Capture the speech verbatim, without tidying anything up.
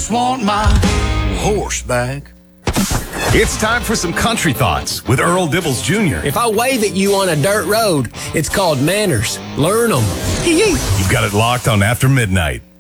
just want my horse back. It's time for some country thoughts with Earl Dibbles Junior If I wave at you on a dirt road, it's called manners. Learn them. You've got it locked on After Midnight.